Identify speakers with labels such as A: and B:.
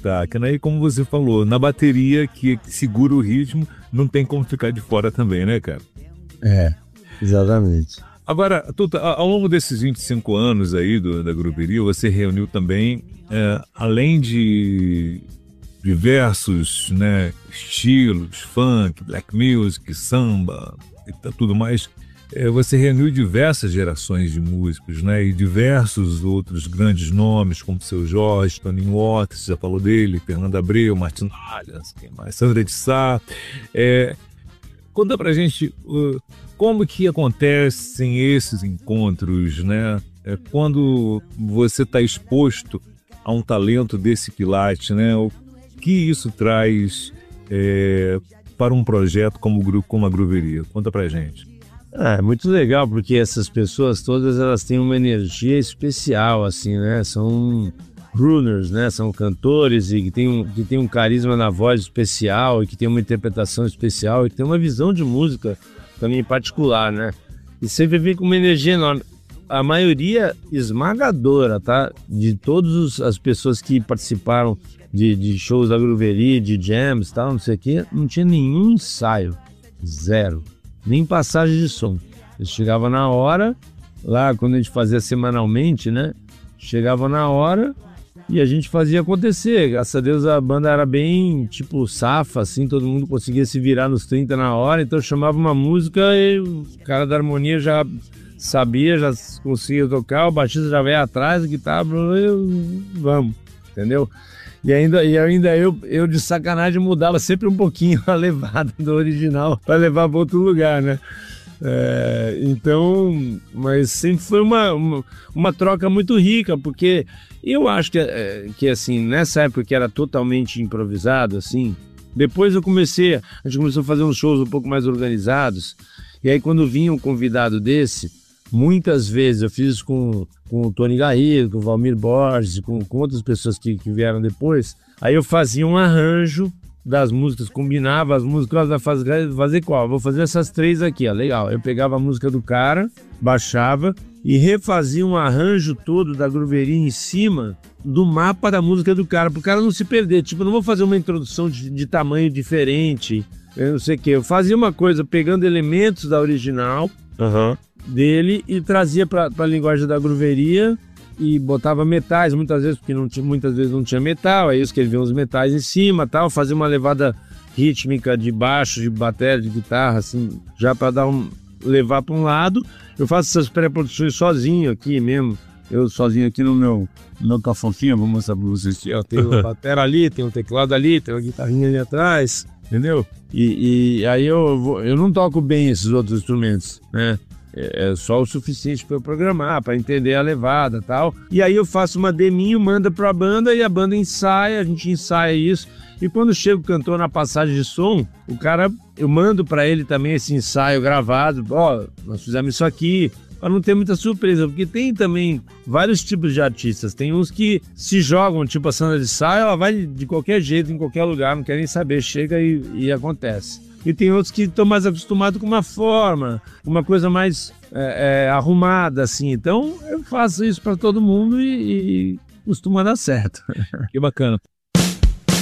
A: ataque, né? E como você falou, na bateria que segura o ritmo, não tem como ficar de fora também, né, cara?
B: É, exatamente.
A: Agora, Tuta, ao longo desses 25 anos aí da Grooveria, você reuniu também, além de diversos, né, estilos, funk, black music, samba e tudo mais, você reuniu diversas gerações de músicos, né, e diversos outros grandes nomes, como Seu Jorge, Toninho Waters, já falou dele, Fernando Abreu, Martin Allians, quem mais? Sandra de Sá. Conta pra gente como que acontecem esses encontros, né? Quando você está exposto a um talento desse quilate, né? O que isso traz para um projeto como a Grooveria? Conta pra gente.
B: É muito legal, porque essas pessoas todas, elas têm uma energia especial, assim, né? São crooners, né? São cantores e que tem um carisma na voz especial e que tem uma interpretação especial e que tem uma visão de música também particular, né? E sempre vem com uma energia enorme. A maioria esmagadora, tá? De todas as pessoas que participaram de shows da Grooveria, de jams e tal, não sei o quê, não tinha nenhum ensaio. Zero. Nem passagem de som. Eles chegavam na hora, lá quando a gente fazia semanalmente, né? Chegava na hora e a gente fazia acontecer. Graças a Deus a banda era bem, tipo, safa, assim, todo mundo conseguia se virar nos 30 na hora, então eu chamava uma música e o cara da harmonia já sabia, já conseguia tocar, o baixista já veio atrás, a guitarra, vamos, entendeu? E ainda eu de sacanagem mudava sempre um pouquinho a levada do original para levar para outro lugar, né? Então, mas sempre foi uma troca muito rica, porque eu acho que assim, nessa época que era totalmente improvisado, assim, depois a gente começou a fazer uns shows um pouco mais organizados, e aí quando vinha um convidado desse, muitas vezes eu fiz isso com o Tony Garrido, com o Valmir Borges, com outras pessoas que vieram depois. Aí eu fazia um arranjo das músicas, combinava as músicas, vai fazer qual? Vou fazer essas três aqui, ó, legal. Eu pegava a música do cara, baixava e refazia um arranjo todo da Grooveria em cima do mapa da música do cara, para o cara não se perder. Tipo, não vou fazer uma introdução de tamanho diferente, eu não sei o que. Eu fazia uma coisa pegando elementos da original, dele, e trazia para a linguagem da Grooveria e botava metais muitas vezes, porque muitas vezes não tinha metal, aí eu escrevia uns metais em cima, tal, fazia uma levada rítmica de baixo, de bateria, de guitarra, assim, já para levar para um lado. Eu faço essas pré-produções sozinho aqui mesmo, eu sozinho aqui no meu cafofinho, vou mostrar para vocês. Eu tenho uma bateria ali, tem um teclado ali, tem uma guitarrinha ali atrás, entendeu? E aí eu não toco bem esses outros instrumentos, né? É só o suficiente para eu programar, para entender a levada e tal. E aí eu faço uma deminho, manda para a banda e a banda ensaia, a gente ensaia isso. E quando chega o cantor na passagem de som, o cara, eu mando para ele também esse ensaio gravado. Ó, nós fizemos isso aqui, para não ter muita surpresa, porque tem também vários tipos de artistas. Tem uns que se jogam, tipo a Sandra de Sá, ela vai de qualquer jeito, em qualquer lugar, não quer nem saber, chega e acontece. E tem outros que estão mais acostumados com uma forma, uma coisa mais arrumada, assim. Então, eu faço isso para todo mundo e costuma dar certo.
A: Que bacana.